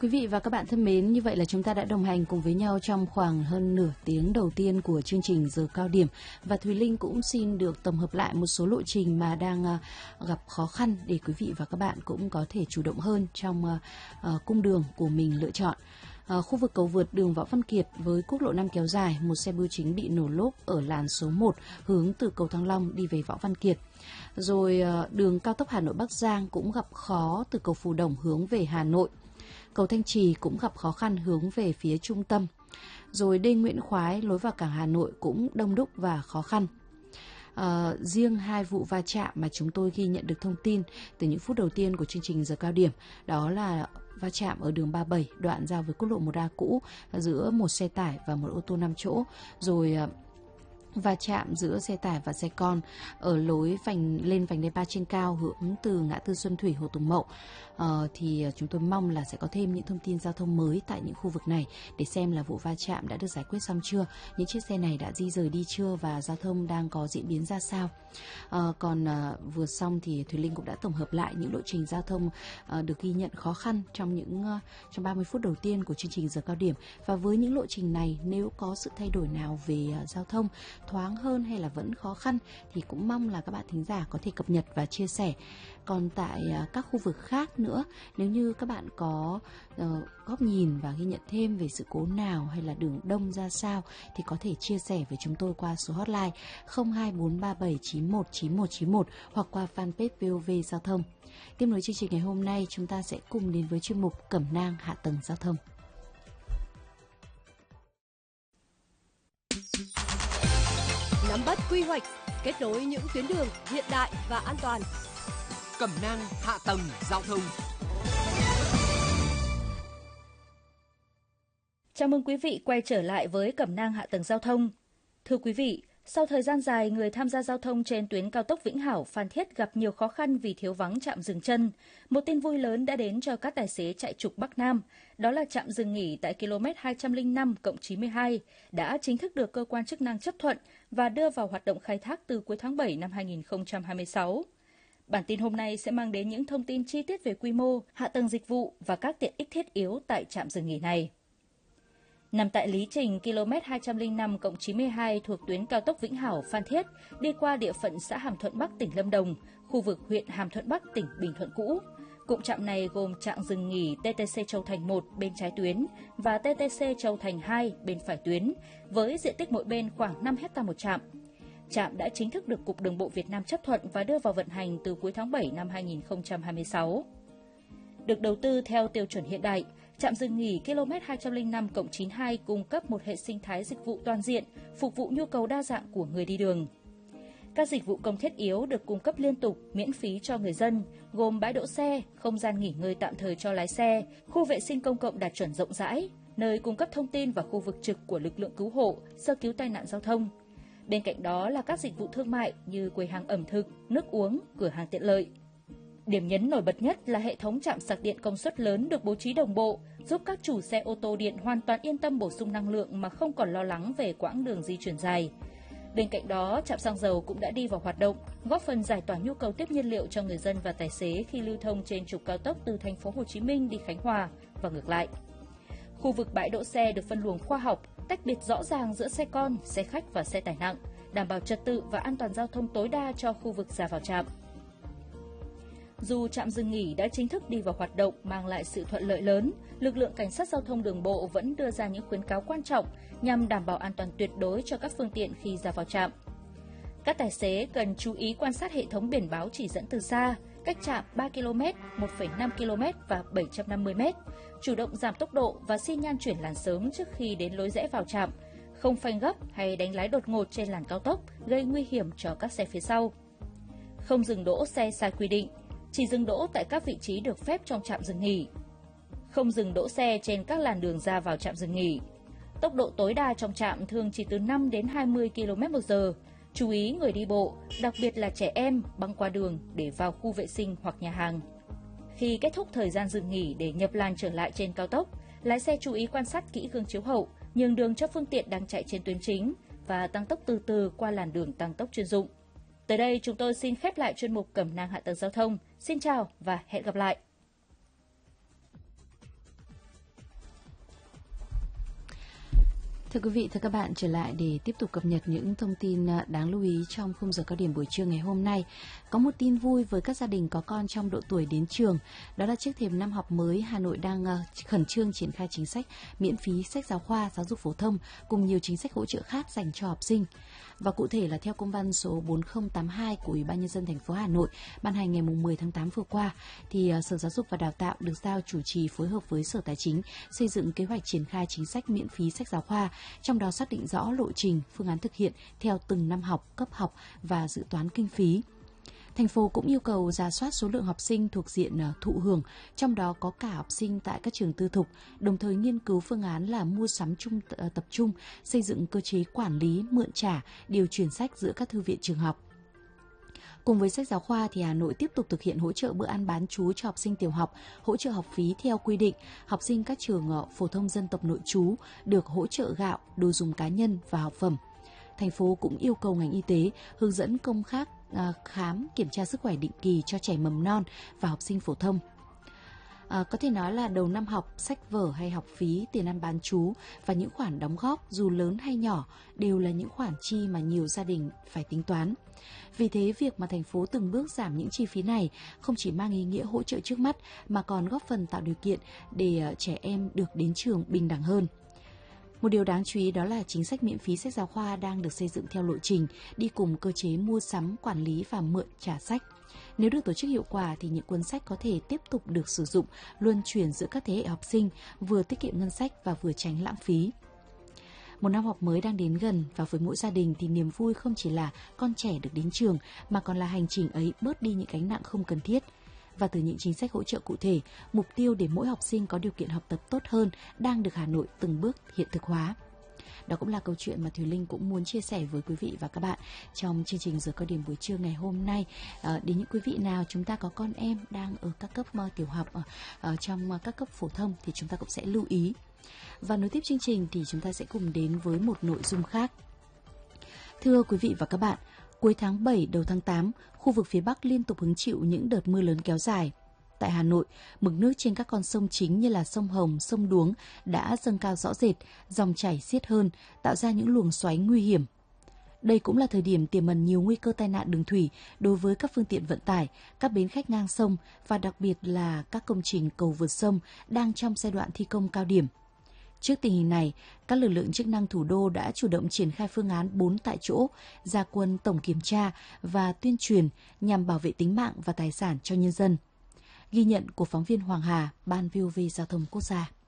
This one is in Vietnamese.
Quý vị và các bạn thân mến, như vậy là chúng ta đã đồng hành cùng với nhau trong khoảng hơn nửa tiếng đầu tiên của chương trình Giờ Cao Điểm. Và Thùy Linh cũng xin được tổng hợp lại một số lộ trình mà đang gặp khó khăn để quý vị và các bạn cũng có thể chủ động hơn trong cung đường của mình lựa chọn. Khu vực cầu vượt đường Võ Văn Kiệt với quốc lộ 5 kéo dài, một xe bưu chính bị nổ lốp ở làn số 1 hướng từ cầu Thăng Long đi về Võ Văn Kiệt. Rồi đường cao tốc Hà Nội Bắc Giang cũng gặp khó từ cầu Phù Đồng hướng về Hà Nội. Cầu Thanh Trì cũng gặp khó khăn hướng về phía trung tâm. Rồi đê Nguyễn Khoái lối vào cảng Hà Nội cũng đông đúc và khó khăn. Riêng 2 vụ va chạm mà chúng tôi ghi nhận được thông tin từ những phút đầu tiên của chương trình Giờ Cao Điểm, đó là va chạm ở đường 37 đoạn giao với quốc lộ 1A cũ giữa một xe tải và một ô tô 5 chỗ, rồi va chạm giữa xe tải và xe con ở lối lên vành đai 3 trên cao hướng từ ngã tư Xuân Thủy Hồ Tùng Mậu. Thì chúng tôi mong là sẽ có thêm những thông tin giao thông mới tại những khu vực này để xem là vụ va chạm đã được giải quyết xong chưa, những chiếc xe này đã di rời đi chưa và giao thông đang có diễn biến ra sao. Còn vừa xong thì Thùy Linh cũng đã tổng hợp lại những lộ trình giao thông được ghi nhận khó khăn trong 30 phút đầu tiên của chương trình Giờ Cao Điểm. Và với những lộ trình này, nếu có sự thay đổi nào về giao thông thoáng hơn hay là vẫn khó khăn thì cũng mong là các bạn thính giả có thể cập nhật và chia sẻ. Còn tại các khu vực khác nữa, nếu như các bạn có góc nhìn và ghi nhận thêm về sự cố nào hay là đường đông ra sao thì có thể chia sẻ với chúng tôi qua số hotline 02437919191 hoặc qua fanpage VOV Giao thông. Tiếp nối chương trình ngày hôm nay, chúng ta sẽ cùng đến với chuyên mục Cẩm nang hạ tầng giao thông. Nắm bắt quy hoạch, kết nối những tuyến đường hiện đại và an toàn. Cẩm nang hạ tầng giao thông. Chào mừng quý vị quay trở lại với Cẩm nang hạ tầng giao thông. Thưa quý vị, sau thời gian dài, người tham gia giao thông trên tuyến cao tốc Vĩnh Hảo - Phan Thiết gặp nhiều khó khăn vì thiếu vắng trạm dừng chân. Một tin vui lớn đã đến cho các tài xế chạy trục Bắc Nam, đó là trạm dừng nghỉ tại km 205+92 đã chính thức được cơ quan chức năng chấp thuận và đưa vào hoạt động khai thác từ cuối tháng 7 năm 2026. Bản tin hôm nay sẽ mang đến những thông tin chi tiết về quy mô, hạ tầng dịch vụ và các tiện ích thiết yếu tại trạm dừng nghỉ này. Nằm tại lý trình km 205+92 thuộc tuyến cao tốc Vĩnh Hảo - Phan Thiết, đi qua địa phận xã Hàm Thuận Bắc, tỉnh Lâm Đồng, khu vực huyện Hàm Thuận Bắc, tỉnh Bình Thuận cũ. Cụm trạm này gồm trạm dừng nghỉ TTC Châu Thành 1 bên trái tuyến và TTC Châu Thành 2 bên phải tuyến, với diện tích mỗi bên khoảng 5 hectare một trạm. Trạm đã chính thức được Cục Đường bộ Việt Nam chấp thuận và đưa vào vận hành từ cuối tháng 7 năm 2026. Được đầu tư theo tiêu chuẩn hiện đại, trạm dừng nghỉ km 205+92 cung cấp một hệ sinh thái dịch vụ toàn diện, phục vụ nhu cầu đa dạng của người đi đường. Các dịch vụ công thiết yếu được cung cấp liên tục, miễn phí cho người dân, gồm bãi đỗ xe, không gian nghỉ ngơi tạm thời cho lái xe, khu vệ sinh công cộng đạt chuẩn rộng rãi, nơi cung cấp thông tin và khu vực trực của lực lượng cứu hộ, sơ cứu tai nạn giao thông. Bên cạnh đó là các dịch vụ thương mại như quầy hàng ẩm thực, nước uống, cửa hàng tiện lợi. Điểm nhấn nổi bật nhất là hệ thống trạm sạc điện công suất lớn được bố trí đồng bộ, giúp các chủ xe ô tô điện hoàn toàn yên tâm bổ sung năng lượng mà không còn lo lắng về quãng đường di chuyển dài. Bên cạnh đó, trạm xăng dầu cũng đã đi vào hoạt động, góp phần giải tỏa nhu cầu tiếp nhiên liệu cho người dân và tài xế khi lưu thông trên trục cao tốc từ thành phố Hồ Chí Minh đi Khánh Hòa và ngược lại. Khu vực bãi đỗ xe được phân luồng khoa học, tách biệt rõ ràng giữa xe con, xe khách và xe tải nặng, đảm bảo trật tự và an toàn giao thông tối đa cho khu vực ra vào trạm. Dù trạm dừng nghỉ đã chính thức đi vào hoạt động mang lại sự thuận lợi lớn, lực lượng cảnh sát giao thông đường bộ vẫn đưa ra những khuyến cáo quan trọng nhằm đảm bảo an toàn tuyệt đối cho các phương tiện khi ra vào trạm. Các tài xế cần chú ý quan sát hệ thống biển báo chỉ dẫn từ xa, cách trạm 3 km, 1,5 km và 750 m, chủ động giảm tốc độ và xi nhan chuyển làn sớm trước khi đến lối rẽ vào trạm, không phanh gấp hay đánh lái đột ngột trên làn cao tốc gây nguy hiểm cho các xe phía sau. Không dừng đỗ xe sai quy định, chỉ dừng đỗ tại các vị trí được phép trong trạm dừng nghỉ. Không dừng đỗ xe trên các làn đường ra vào trạm dừng nghỉ. Tốc độ tối đa trong trạm thường chỉ từ 5 đến 20 km/h. Chú ý người đi bộ, đặc biệt là trẻ em băng qua đường để vào khu vệ sinh hoặc nhà hàng. Khi kết thúc thời gian dừng nghỉ để nhập làn trở lại trên cao tốc, lái xe chú ý quan sát kỹ gương chiếu hậu, nhường đường cho phương tiện đang chạy trên tuyến chính và tăng tốc từ từ qua làn đường tăng tốc chuyên dụng. Tới đây chúng tôi xin khép lại chuyên mục Cẩm nang hạ tầng giao thông. Xin chào và hẹn gặp lại! Thưa quý vị, thưa các bạn, trở lại để tiếp tục cập nhật những thông tin đáng lưu ý trong khung giờ cao điểm buổi trưa ngày hôm nay. Có một tin vui với các gia đình có con trong độ tuổi đến trường. Đó là trước thềm năm học mới, Hà Nội đang khẩn trương triển khai chính sách miễn phí sách giáo khoa, giáo dục phổ thông cùng nhiều chính sách hỗ trợ khác dành cho học sinh. Và cụ thể là theo công văn số 4082 của Ủy ban Nhân dân thành phố Hà Nội ban hành ngày 10 tháng 8 vừa qua, thì Sở Giáo dục và Đào tạo được giao chủ trì phối hợp với Sở Tài chính xây dựng kế hoạch triển khai chính sách miễn phí sách giáo khoa, trong đó xác định rõ lộ trình, phương án thực hiện theo từng năm học, cấp học và dự toán kinh phí. Thành phố cũng yêu cầu rà soát số lượng học sinh thuộc diện thụ hưởng, trong đó có cả học sinh tại các trường tư thục, đồng thời nghiên cứu phương án là mua sắm tập trung, xây dựng cơ chế quản lý, mượn trả, điều chuyển sách giữa các thư viện trường học. Cùng với sách giáo khoa thì Hà Nội tiếp tục thực hiện hỗ trợ bữa ăn bán trú cho học sinh tiểu học, hỗ trợ học phí theo quy định. Học sinh các trường phổ thông dân tộc nội trú được hỗ trợ gạo, đồ dùng cá nhân và học phẩm. Thành phố cũng yêu cầu ngành y tế hướng dẫn công tác khám, kiểm tra sức khỏe định kỳ cho trẻ mầm non và học sinh phổ thông. Có thể nói là đầu năm học, sách vở hay học phí, tiền ăn bán trú và những khoản đóng góp dù lớn hay nhỏ đều là những khoản chi mà nhiều gia đình phải tính toán. Vì thế, việc mà thành phố từng bước giảm những chi phí này không chỉ mang ý nghĩa hỗ trợ trước mắt mà còn góp phần tạo điều kiện để trẻ em được đến trường bình đẳng hơn. Một điều đáng chú ý đó là chính sách miễn phí sách giáo khoa đang được xây dựng theo lộ trình, đi cùng cơ chế mua sắm, quản lý và mượn trả sách. Nếu được tổ chức hiệu quả thì những cuốn sách có thể tiếp tục được sử dụng, luân chuyển giữa các thế hệ học sinh, vừa tiết kiệm ngân sách và vừa tránh lãng phí. Một năm học mới đang đến gần và với mỗi gia đình thì niềm vui không chỉ là con trẻ được đến trường mà còn là hành trình ấy bớt đi những gánh nặng không cần thiết. Và từ những chính sách hỗ trợ cụ thể, mục tiêu để mỗi học sinh có điều kiện học tập tốt hơn đang được Hà Nội từng bước hiện thực hóa. Đó cũng là câu chuyện mà Thùy Linh cũng muốn chia sẻ với quý vị và các bạn trong chương trình giờ cao điểm buổi trưa ngày hôm nay. Đến những quý vị nào chúng ta có con em đang ở các cấp tiểu học, ở trong các cấp phổ thông thì chúng ta cũng sẽ lưu ý. Và nối tiếp chương trình thì chúng ta sẽ cùng đến với một nội dung khác. Thưa quý vị và các bạn, cuối tháng 7 đầu tháng 8, khu vực phía Bắc liên tục hứng chịu những đợt mưa lớn kéo dài. Tại Hà Nội, mực nước trên các con sông chính như là sông Hồng, sông Đuống đã dâng cao rõ rệt, dòng chảy xiết hơn, tạo ra những luồng xoáy nguy hiểm. Đây cũng là thời điểm tiềm ẩn nhiều nguy cơ tai nạn đường thủy đối với các phương tiện vận tải, các bến khách ngang sông và đặc biệt là các công trình cầu vượt sông đang trong giai đoạn thi công cao điểm. Trước tình hình này, các lực lượng chức năng thủ đô đã chủ động triển khai phương án 4 tại chỗ, ra quân tổng kiểm tra và tuyên truyền nhằm bảo vệ tính mạng và tài sản cho nhân dân. Ghi nhận của phóng viên Hoàng Hà, Ban VOV Giao thông Quốc gia.